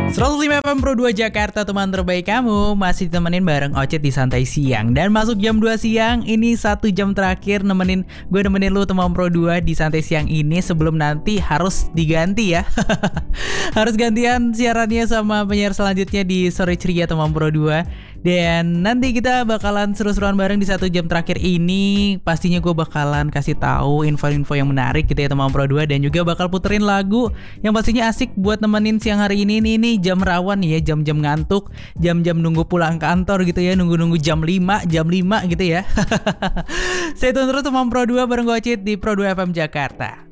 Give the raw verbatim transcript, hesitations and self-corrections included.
seratus lima F M Pro dua Jakarta, teman terbaik kamu. Masih ditemenin bareng Ocit di Santai Siang. Dan masuk jam dua siang, ini satu jam terakhir nemenin gue nemenin lu teman Pro dua di Santai Siang ini. Sebelum nanti harus diganti ya. Harus gantian siarannya sama penyiar selanjutnya di Sore Ceria teman Pro dua. Dan nanti kita bakalan seru-seruan bareng di satu jam terakhir ini. Pastinya gue bakalan kasih tahu info-info yang menarik gitu ya teman Pro dua. Dan juga bakal puterin lagu yang pastinya asik buat nemenin siang hari ini nih, nih jam rawan nih ya, jam-jam ngantuk, jam-jam nunggu pulang kantor gitu ya, nunggu-nunggu jam lima, jam lima gitu ya. Stay tune terus teman Pro dua bareng gue Ocit di Pro dua F M Jakarta.